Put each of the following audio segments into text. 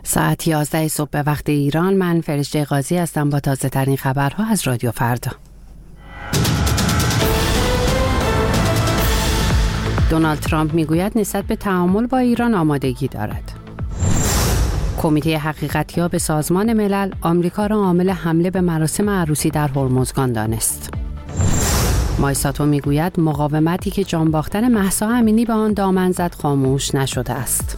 ساعت 11 صبح به وقت ایران. من فرشته قاضی هستم با تازه ترین خبرها از رادیو فردا. دونالد ترامپ میگوید نسبت به تعامل با ایران آمادگی دارد. کمیته حقیقتیاب سازمان ملل آمریکا را عامل حمله به مراسم عروسی در هرمزگان دانست. مایساتو میگوید مقاومتی که جان باختن مهسا امینی به آن دامن زد خاموش نشده است.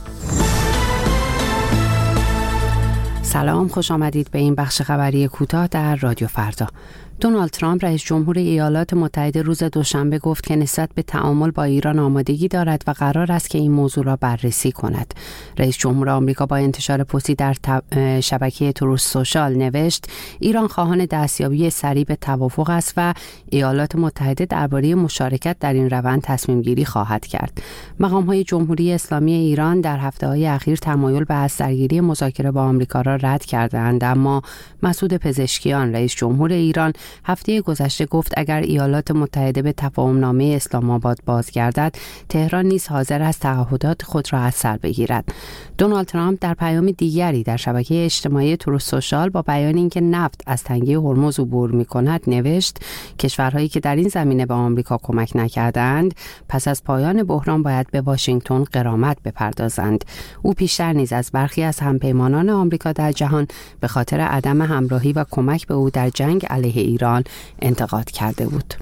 سلام، خوش آمدید به این بخش خبری کوتاه در رادیو فردا. دونالد ترامپ رئیس جمهور ایالات متحده روز دوشنبه گفت که نسبت به تعامل با ایران آمادگی دارد و قرار است که این موضوع را بررسی کند. رئیس جمهور آمریکا با انتشار پستی در شبکه تروث سوشال نوشت ایران خواهان دستیابی سریع به توافق است و ایالات متحده درباره مشارکت در این روند تصمیم گیری خواهد کرد. مقام‌های جمهوری اسلامی ایران در هفته‌های اخیر تمایل به بازگیری مذاکره با آمریکا را رد کردند، اما مسعود پزشکیان رئیس جمهور ایران هفته گذشته گفت اگر ایالات متحده به تفاهم‌نامه اسلام آباد بازگردد، تهران نیز حاضر است تعهدات خود را از سر بگیرد. دونالد ترامپ در پیام دیگری در شبکه اجتماعی تروث سوشال با بیان اینکه نفت از تنگه هرمز عبور می‌کند نوشت کشورهایی که در این زمینه به آمریکا کمک نکردند پس از پایان بحران باید به واشنگتن غرامت بپردازند. او پیشتر نیز از برخی از همپیمانان آمریکا در جهان به خاطر عدم همراهی و کمک به او در جنگ علیه ایران انتقاد کرده بود.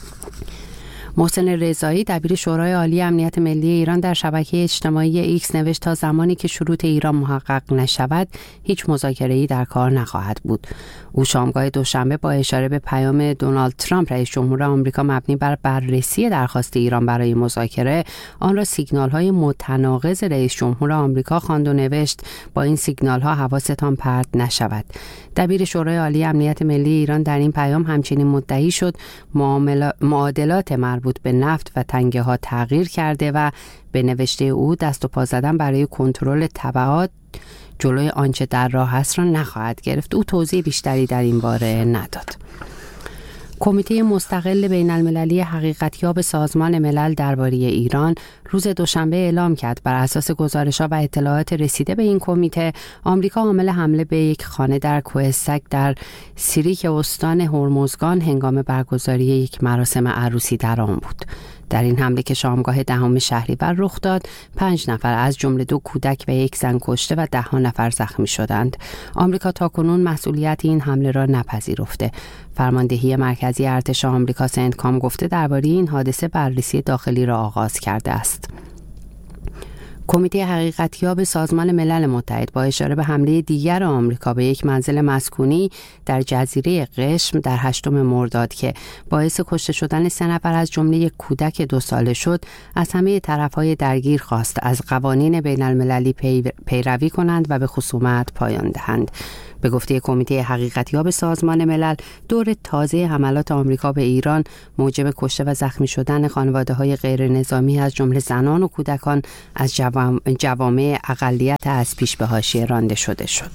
محسن رضایی دبیر شورای عالی امنیت ملی ایران در شبکه اجتماعی ایکس نوشت تا زمانی که شروط ایران محقق نشود هیچ مذاکره‌ای در کار نخواهد بود. او شامگاه دوشنبه با اشاره به پیام دونالد ترامپ رئیس جمهور آمریکا مبنی بر بررسی درخواست ایران برای مذاکره آن را سیگنال‌های متناقض رئیس جمهور آمریکا خواند و نوشت با این سیگنال‌ها حواستان پرت نشود. دبیر شورای عالی امنیت ملی ایران در این پیام همچنین مدعی شد معادلات مربوط به نفت و تنگه ها تغییر کرده و به نوشته او دست و پا زدن برای کنترل تبعات جلوی آنچه در راه است را نخواهد گرفت. او توضیح بیشتری در این باره نداد. کمیته مستقل بین المللی حقیقتیاب سازمان ملل درباره ایران روز دوشنبه اعلام کرد بر اساس گزارش‌ها و اطلاعات رسیده به این کمیته آمریکا عامل حمله به یک خانه در کوه سگ در سیریک استان هرمزگان هنگام برگزاری یک مراسم عروسی در آن بود. در این حمله که شامگاه 10 شهریور رخ داد 5 نفر از جمله 2 کودک و 1 زن کشته و 10 نفر زخمی شدند. آمریکا تاکنون مسئولیت این حمله را نپذیرفته. فرماندهی مرکزی ارتش آمریکا سنتکام گفته درباره این حادثه بررسی داخلی را آغاز کرده است. کمیته حقیقتیاب سازمان ملل متحد با اشاره به حمله دیگر آمریکا به یک منزل مسکونی در جزیره قشم در 8 مرداد که باعث کشته شدن 3 نفر از جمله یک کودک 2 ساله شد، از همه طرف‌های درگیر خواست از قوانین بین المللی پیروی کنند و به خصومت پایان دهند. به گفته کمیته حقیقتیاب سازمان ملل، دور تازه حملات آمریکا به ایران موجب کشته و زخمی شدن خانواده‌های غیر نظامی از جمله زنان و کودکان از جوامع اقلیت از پیش به حاشیه رانده شده شد.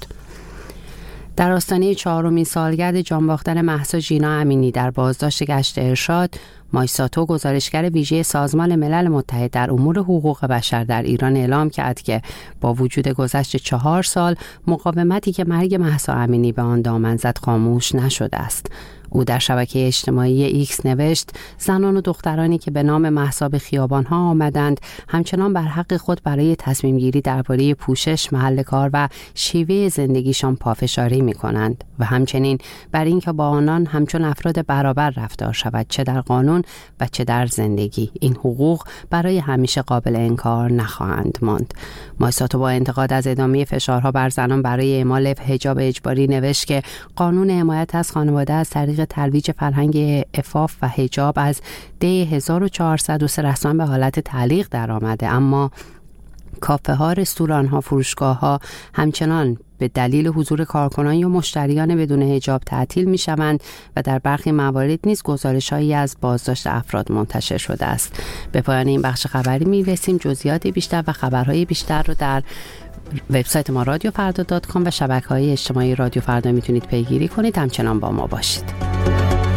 در آستانه 4مین سالگرد جان باختن مهسا ژینا امینی در بازداشت گشت ارشاد، مایساتو گزارشگر ویژه سازمان ملل متحد در امور حقوق بشر در ایران اعلام کرد که با وجود گذشت 4 سال مقاومتی که مرگ مهسا امینی به آن دامن زد خاموش نشده است. او در شبکه اجتماعی ایکس نوشت زنان و دخترانی که به نام مهسا به خیابان‌ها آمدند همچنان بر حق خود برای تصمیم گیری درباره پوشش، محل کار و شیوه زندگیشان پافشاری می‌کنند و همچنین بر اینکه با آنان همچون افراد برابر رفتار شود، چه در قانون و چه در زندگی. این حقوق برای همیشه قابل انکار نخواهند ماند. مایساتو با انتقاد از ادامه فشارها بر زنان برای اعمال حجاب اجباری نوشت که قانون حمایت از خانواده از طریق ترویج فرهنگ عفاف و حجاب از دی 1403 رسما به حالت تعلیق در آمده، اما کافه ها، رستوران ها، فروشگاه ها همچنان به دلیل حضور کارکنان یا مشتریان بدون حجاب تعطیل می شوند و در برخی موارد نیز گزارش هایی از بازداشت افراد منتشر شده است. به پایان این بخش خبری می رسیم. جزئیات بیشتر و خبرهای بیشتر رو در وبسایت ما رادیوفردا.com و شبکه‌های اجتماعی رادیو فردا میتونید پیگیری کنید. همچنان با ما باشید.